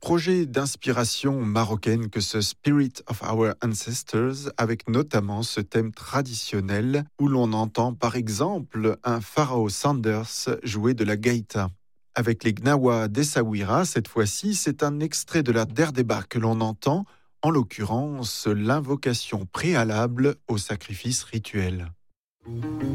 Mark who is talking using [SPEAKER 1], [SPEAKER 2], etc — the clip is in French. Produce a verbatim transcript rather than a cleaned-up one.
[SPEAKER 1] projet d'inspiration marocaine que ce Spirit of Our Ancestors, avec notamment ce thème traditionnel où l'on entend par exemple un Pharaoh Sanders jouer de la gaïta. Avec les Gnawa d'Essaouira, cette fois-ci, c'est un extrait de la Derdeba que l'on entend, en l'occurrence l'invocation préalable au sacrifice rituel.